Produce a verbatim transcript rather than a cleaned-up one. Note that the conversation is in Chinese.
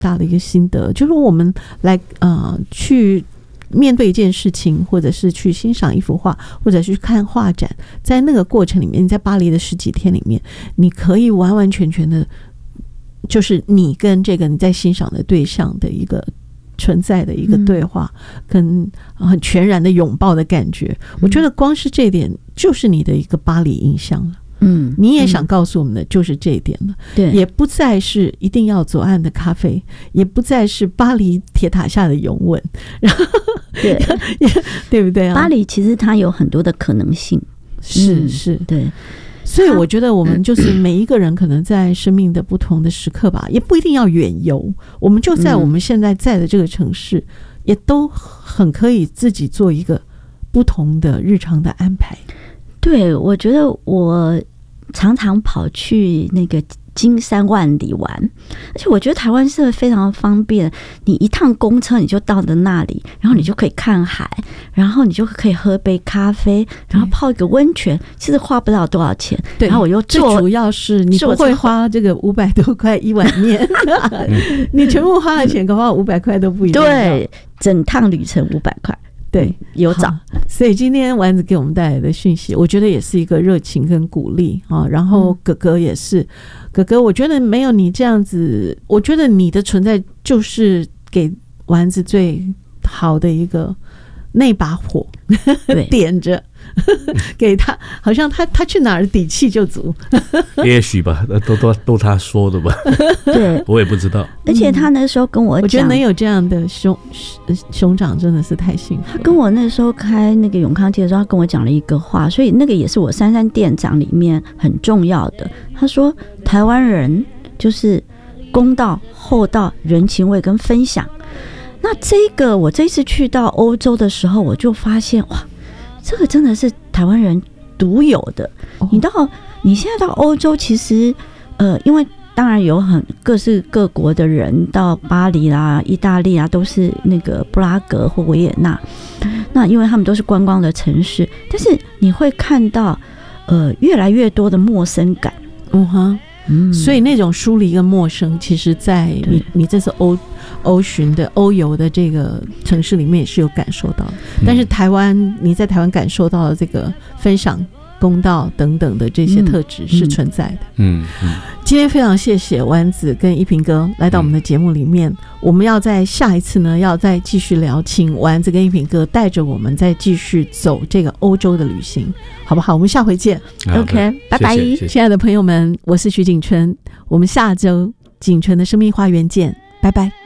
大的一个心得，就是我们来呃去面对一件事情，或者是去欣赏一幅画，或者去看画展，在那个过程里面，你在巴黎的十几天里面，你可以完完全全的，就是你跟这个你在欣赏的对象的一个存在的一个对话，嗯、跟很全然的拥抱的感觉。嗯、我觉得光是这一点，就是你的一个巴黎印象了。嗯，你也想告诉我们的就是这一点了，对、嗯，也不再是一定要左岸的咖啡，也不再是巴黎铁塔下的拥吻，然后对对不对啊？ 巴黎其实它有很多的可能性， 是、嗯、是， 对。 所以我觉得我们就是每一个人可能在生命的不同的时刻吧，也不一定要远游，我们就在我们现在在的这个城市，嗯、也都很可以自己做一个不同的日常的安排。 对，我觉得我常常跑去那个金山万里玩，而且我觉得台湾是非常方便，你一趟公车你就到了那里，然后你就可以看海，然后你就可以喝杯咖啡，然后泡一个温泉，其实花不了多少钱。 对， 然后我又最主要是你不会花这个五百多块一碗面，你全部花的钱恐怕五百块都不一定。 对，整趟旅程五百块。对，有找。 所以今天丸子给我们带来的讯息，我觉得也是一个热情跟鼓励啊。然后哥哥也是，哥哥，我觉得没有你这样子，我觉得你的存在就是给丸子最好的一个那把火点着，给他，好像他他去哪儿底气就足。 也许吧，都都都他说的吧。 对， 我也不知道。 而且他那时候跟我讲， 我觉得能有这样的兄兄长真的是太幸福了。 他跟我那时候开那个永康街的时候，他跟我讲了一个话，所以那个也是我珊珊店长里面很重要的。他说，台湾人就是公道、厚道、人情味跟分享。那这个我这一次去到欧洲的时候，我就发现哇，这个真的是台湾人独有的。哦、你到你现在到欧洲，其实呃，因为当然有很各式各国的人到巴黎啦、意大利啊，都是那个布拉格或维也纳。那因为他们都是观光的城市，但是你会看到呃越来越多的陌生感。 嗯哼。嗯、所以那种疏离跟陌生，其实在你你这次欧欧巡的欧游的这个城市里面也是有感受到的。但是台湾，你在台湾感受到的这个分享、公道等等的这些特质是存在的。嗯，嗯嗯今天非常谢谢丸子跟一平哥来到我们的节目里面，嗯、我们要在下一次呢，要再继续聊，请丸子跟一平哥带着我们再继续走这个欧洲的旅行，好不好？我们下回见。OK， 拜拜，谢谢谢谢亲爱的朋友们，我是徐景春，我们下周景春的生命花园见，拜拜。